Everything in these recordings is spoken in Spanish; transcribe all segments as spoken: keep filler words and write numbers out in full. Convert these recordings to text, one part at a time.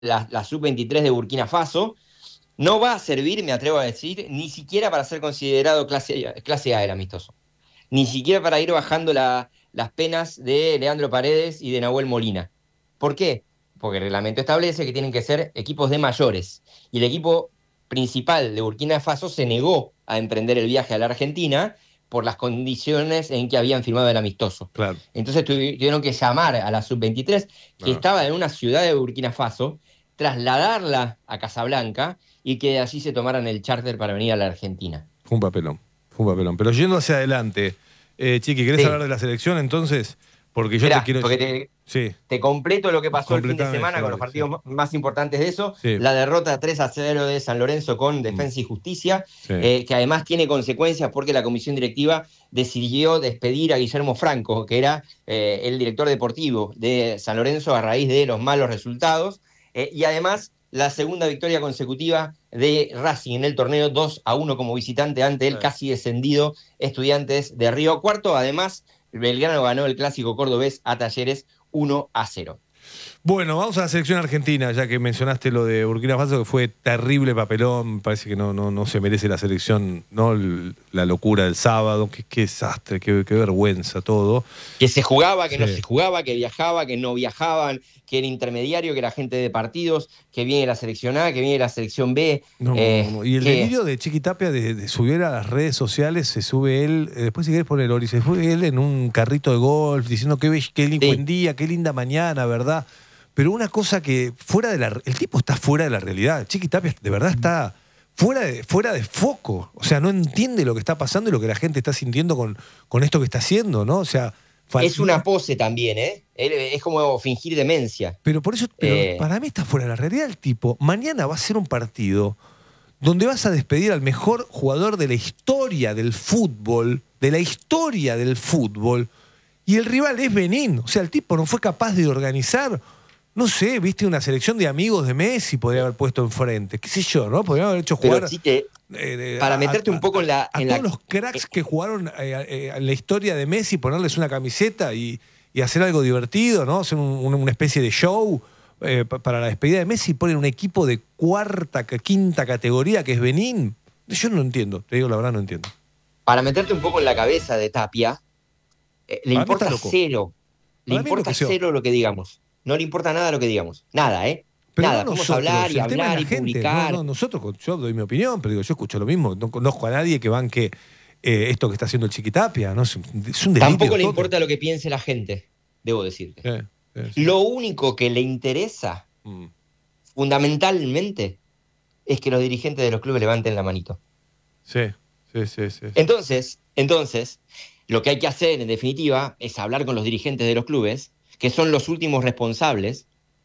la, la sub veintitrés de Burkina Faso. No va a servir, me atrevo a decir, ni siquiera para ser considerado clase, clase A el amistoso. Ni siquiera para ir bajando la, las penas de Leandro Paredes y de Nahuel Molina. ¿Por qué? Porque el reglamento establece que tienen que ser equipos de mayores. Y el equipo principal de Burkina Faso se negó a emprender el viaje a la Argentina por las condiciones en que habían firmado el amistoso. Claro. Entonces tuvieron que llamar a la sub veintitrés, que Ah. estaba en una ciudad de Burkina Faso, trasladarla a Casablanca y que así se tomaran el charter para venir a la Argentina. Fue un papelón, fue un papelón. Pero yendo hacia adelante, eh, Chiqui, ¿querés Sí. hablar de la selección entonces? Porque yo Esperá, te quiero... porque te, Sí, te completo lo que pasó el fin de completame semana eso, con los dale, partidos sí. más importantes de eso. Sí. La derrota tres a cero de San Lorenzo con Defensa y Justicia, Sí. eh, que además tiene consecuencias porque la comisión directiva decidió despedir a Guillermo Franco, que era eh, el director deportivo de San Lorenzo a raíz de los malos resultados. Eh, y además la segunda victoria consecutiva de Racing en el torneo, dos a uno como visitante ante el Sí. casi descendido Estudiantes de Río Cuarto. Además, Belgrano ganó el clásico cordobés a Talleres uno a cero. Bueno, vamos a la selección argentina, ya que mencionaste lo de Burkina Faso, que fue terrible papelón. Me parece que no, no, no se merece la selección, ¿no? La locura del sábado, qué, qué desastre, qué, qué vergüenza todo. Que se jugaba, que Sí. no se jugaba, que viajaba, que no viajaban, que era intermediario, que era gente de partidos, que viene la selección A, que viene la selección B. No, eh, no, no. Y el que- delirio de Chiqui Tapia de, de subir a las redes sociales, se sube él, eh, después si querés poner Ori, se sube él en un carrito de golf, diciendo qué, be- qué lindo Sí. buen día, qué linda mañana, ¿verdad? Pero una cosa que fuera de la... El tipo está fuera de la realidad. Chiqui Tapia de verdad está fuera de, fuera de foco. O sea, no entiende lo que está pasando y lo que la gente está sintiendo con, con esto que está haciendo, ¿no? O sea... fa- Es una pose también, ¿eh? Él- Es como fingir demencia. Pero por eso, pero Eh. para mí está fuera de la realidad el tipo. Mañana va a ser un partido donde vas a despedir al mejor jugador de la historia del fútbol, de la historia del fútbol, y el rival es Benín. O sea, el tipo no fue capaz de organizar, no sé, viste, una selección de amigos de Messi podría haber puesto enfrente, qué sé yo, ¿no? Podría haber hecho Pero jugar... sí que, eh, de- para a- meterte a- un poco en la... A en todos la- los cracks que jugaron eh, eh, en la historia de Messi, ponerles una camiseta y, y hacer algo divertido, ¿no? Hacer un- un- una especie de show eh, pa- para la despedida de Messi, ponen un equipo de cuarta, ca- quinta categoría que es Benín. Yo no entiendo, te digo la verdad, no entiendo. Para meterte un poco en la cabeza de Tapia, eh, le Para mí está importa loco. cero. Le Para mí importa enloqueció. cero lo que digamos. No le importa nada lo que digamos. Nada, ¿eh? Pero Nada. no Vamos nosotros, a hablar y el tema hablar es y la gente. publicar. No, no, nosotros, yo doy mi opinión, pero digo, yo escucho lo mismo. No conozco a nadie que banque eh, esto que está haciendo el Chiquitapia, ¿no? Es un, es un delirio Tampoco le todo. importa lo que piense la gente, debo decirte. Eh, eh, sí. Lo único que le interesa, Mm. fundamentalmente, es que los dirigentes de los clubes levanten la manito. Sí, sí, sí, sí. Entonces, entonces, lo que hay que hacer, en definitiva, es hablar con los dirigentes de los clubes, que son los últimos responsables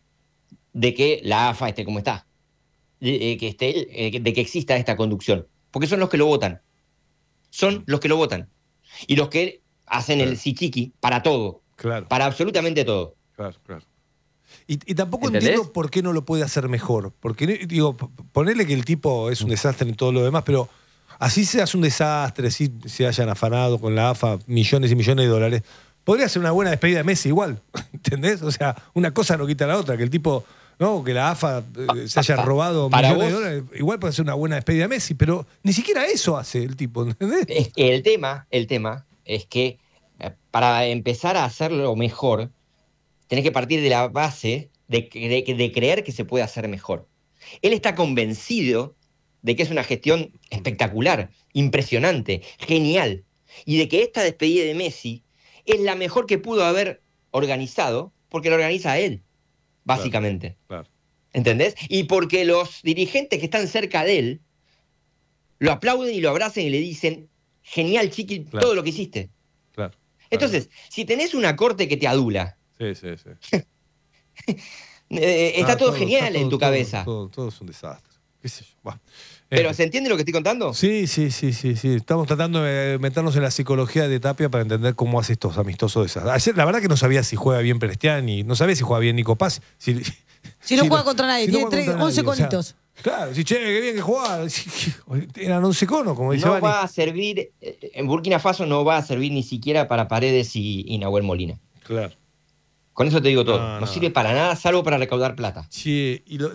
de que la A F A esté como está, de, eh, que esté, eh, de que exista esta conducción, porque son los que lo votan, son los que lo votan, y los que hacen el Claro. sichiqui para todo, Claro, para absolutamente todo. claro, claro. Y, y tampoco ¿Entendés? entiendo por qué no lo puede hacer mejor. Porque, digo, p- ponerle que el tipo es un desastre en todo lo demás, pero así se hace un desastre, así se hayan afanado con la A F A millones y millones de dólares. Podría ser una buena despedida de Messi igual, ¿entendés? O sea, una cosa no quita la otra, que el tipo, ¿no? Que la A F A eh, se haya robado Para millones de vos- dólares, igual puede ser una buena despedida de Messi, pero ni siquiera eso hace el tipo, ¿entendés? Es que el tema, el tema es que eh, para empezar a hacerlo mejor, tenés que partir de la base de, de- de creer que se puede hacer mejor. Él está convencido de que es una gestión espectacular, impresionante, genial, y de que esta despedida de Messi es la mejor que pudo haber organizado, porque lo organiza él, básicamente. Claro. ¿Entendés? Y porque los dirigentes que están cerca de él lo aplauden y lo abrazan y le dicen, genial, Chiqui, Claro. todo lo que hiciste. Claro. Entonces, si tenés una corte que te adula, Sí, sí, sí. eh, está Ah, todo, genial está todo- en tu todo- cabeza. Todo, todo es un desastre. ¿Qué sé yo? Bah. Pero Eh, ¿se entiende lo que estoy contando? Sí, sí, sí, sí, sí. Estamos tratando de meternos en la psicología de Tapia para entender cómo hace estos amistosos de esas. Ayer, la verdad que no sabía si juega bien Prestiani, no sabía si juega bien Nico Paz. Si, Si no juega contra nadie, tiene juega tres- contra once nadie, o sea, conitos. claro, si che, qué bien que jugaba. Eran once conos, como dice No Bani. va a servir, eh, en Burkina Faso no va a servir ni siquiera para Paredes y, y Nahuel Molina. Claro. Con eso te digo todo. No, No, no. sirve para nada, salvo para recaudar plata. Sí, y lo,